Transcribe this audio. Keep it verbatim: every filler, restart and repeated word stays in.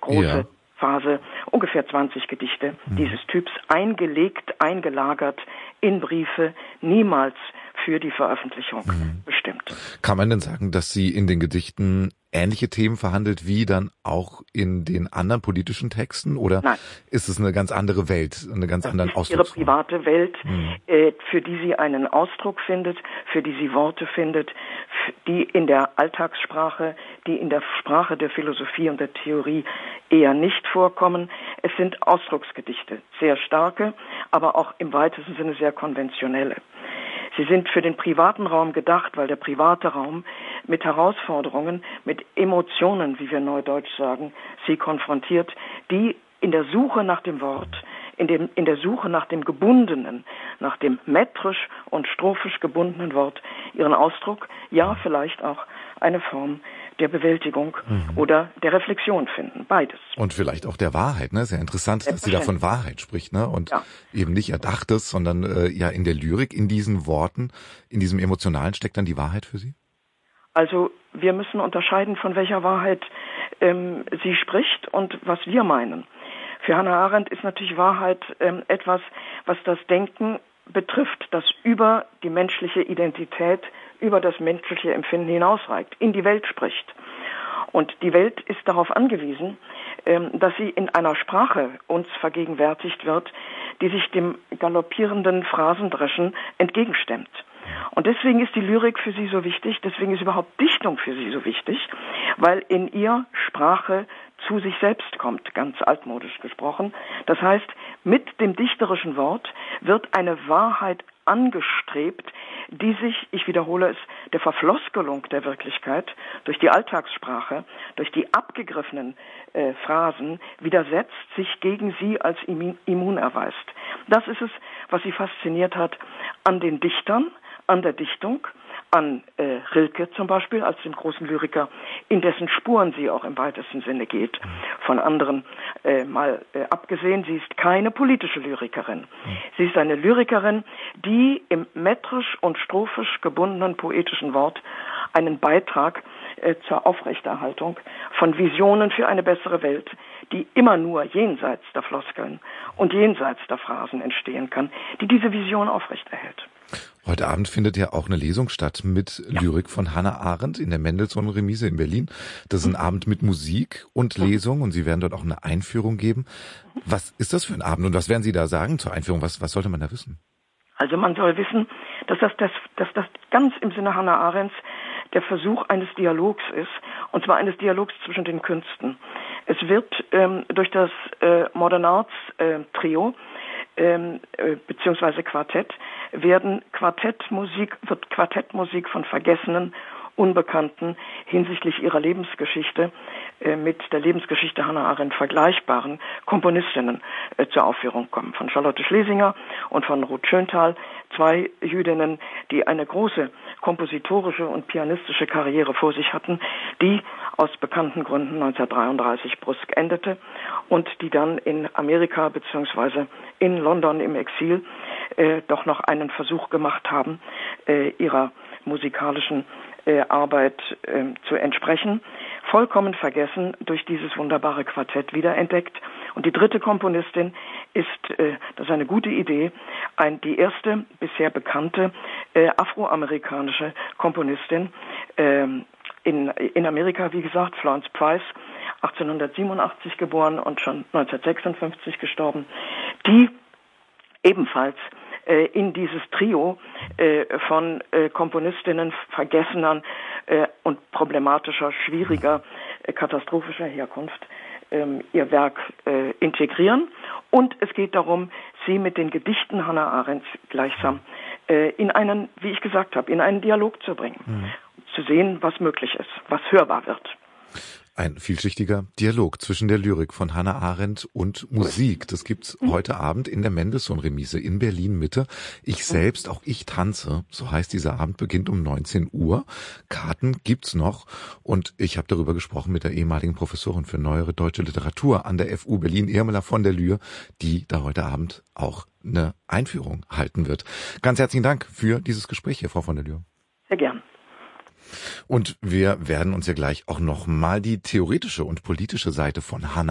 große Ja. Phase, ungefähr zwanzig Gedichte Mhm. dieses Typs, eingelegt, eingelagert in Briefe, niemals für die Veröffentlichung Mhm. bestimmt. Kann man denn sagen, dass sie in den Gedichten ähnliche Themen verhandelt wie dann auch in den anderen politischen Texten? Oder Nein. ist es eine ganz andere Welt, eine ganz Das andere ist ihre Ausdrucksform? private Welt, Mhm. äh, für die sie einen Ausdruck findet, für die sie Worte findet, f- die in der Alltagssprache, die in der Sprache der Philosophie und der Theorie eher nicht vorkommen. Es sind Ausdrucksgedichte, sehr starke, aber auch im weitesten Sinne sehr konventionelle. Sie sind für den privaten Raum gedacht, weil der private Raum mit Herausforderungen, mit Emotionen, wie wir neudeutsch sagen, sie konfrontiert, die in der Suche nach dem Wort, in, dem, in der Suche nach dem gebundenen, nach dem metrisch und strophisch gebundenen Wort ihren Ausdruck, ja vielleicht auch eine Form der Bewältigung Mhm. oder der Reflexion finden. Beides. Und vielleicht auch der Wahrheit, ne? Sehr interessant, dass sie da von Wahrheit spricht, ne? Und Ja. eben nicht Erdachtes, sondern äh, ja in der Lyrik, in diesen Worten, in diesem Emotionalen steckt dann die Wahrheit für Sie? Also wir müssen unterscheiden, von welcher Wahrheit ähm, sie spricht und was wir meinen. Für Hannah Arendt ist natürlich Wahrheit ähm, etwas, was das Denken betrifft, das über die menschliche Identität, über das menschliche Empfinden hinausreicht, in die Welt spricht. Und die Welt ist darauf angewiesen, ähm, dass sie in einer Sprache uns vergegenwärtigt wird, die sich dem galoppierenden Phrasendreschen entgegenstemmt. Und deswegen ist die Lyrik für sie so wichtig, deswegen ist überhaupt Dichtung für sie so wichtig, weil in ihr Sprache zu sich selbst kommt, ganz altmodisch gesprochen. Das heißt, mit dem dichterischen Wort wird eine Wahrheit angestrebt, die sich, ich wiederhole es, der Verfloskelung der Wirklichkeit durch die Alltagssprache, durch die abgegriffenen äh, Phrasen widersetzt, sich gegen sie als immun erweist. Das ist es, was sie fasziniert hat an den Dichtern, an der Dichtung, an äh, Rilke zum Beispiel, als dem großen Lyriker, in dessen Spuren sie auch im weitesten Sinne geht. Von anderen äh, mal äh, abgesehen, sie ist keine politische Lyrikerin. Sie ist eine Lyrikerin, die im metrisch und strophisch gebundenen poetischen Wort einen Beitrag äh, zur Aufrechterhaltung von Visionen für eine bessere Welt, die immer nur jenseits der Floskeln und jenseits der Phrasen entstehen kann, die diese Vision aufrechterhält. Heute Abend findet ja auch eine Lesung statt mit Ja. Lyrik von Hannah Arendt in der Mendelssohn-Remise in Berlin. Das ist ein Abend mit Musik und Lesung und Sie werden dort auch eine Einführung geben. Was ist das für ein Abend und was werden Sie da sagen zur Einführung? Was, was sollte man da wissen? Also man soll wissen, dass das, das, dass das ganz im Sinne Hannah Arendts der Versuch eines Dialogs ist, und zwar eines Dialogs zwischen den Künsten. Es wird ähm, durch das äh, Modern Arts äh, Trio ähm, äh, beziehungsweise Quartett werden Quartettmusik, wird Quartettmusik von vergessenen, Unbekannten hinsichtlich ihrer Lebensgeschichte äh, mit der Lebensgeschichte Hannah Arendt vergleichbaren Komponistinnen äh, zur Aufführung kommen. Von Charlotte Schlesinger und von Ruth Schöntal, zwei Jüdinnen, die eine große kompositorische und pianistische Karriere vor sich hatten, die aus bekannten Gründen neunzehnhundertdreiunddreißig brüsk endete und die dann in Amerika bzw. in London im Exil äh, doch noch einen Versuch gemacht haben, äh, ihrer musikalischen äh, Arbeit äh, zu entsprechen, vollkommen vergessen, durch dieses wunderbare Quartett wiederentdeckt. Und die dritte Komponistin ist, äh, das ist eine gute Idee, ein, die erste bisher bekannte äh, afroamerikanische Komponistin, äh, in, in Amerika, wie gesagt, Florence Price, achtzehnhundertsiebenundachtzig geboren und schon neunzehnhundertsechsundfünfzig gestorben, die ebenfalls äh, in dieses Trio äh, von äh, Komponistinnen vergessener äh, und problematischer, schwieriger, äh, katastrophischer Herkunft ähm, ihr Werk äh, integrieren. Und es geht darum, sie mit den Gedichten Hannah Arendts gleichsam äh, in einen, wie ich gesagt habe, in einen Dialog zu bringen, mhm. zu sehen, was möglich ist, was hörbar wird. Ein vielschichtiger Dialog zwischen der Lyrik von Hannah Arendt und Musik. Das gibt's mhm. heute Abend in der Mendelssohn-Remise in Berlin-Mitte. Ich selbst, auch ich tanze, so heißt dieser Abend, beginnt um neunzehn Uhr. Karten gibt's noch und ich habe darüber gesprochen mit der ehemaligen Professorin für neuere deutsche Literatur an der F U Berlin, Irmela von der Lühr, die da heute Abend auch eine Einführung halten wird. Ganz herzlichen Dank für dieses Gespräch hier, Frau von der Lühr. Sehr gern. Und wir werden uns ja gleich auch noch mal die theoretische und politische Seite von Hannah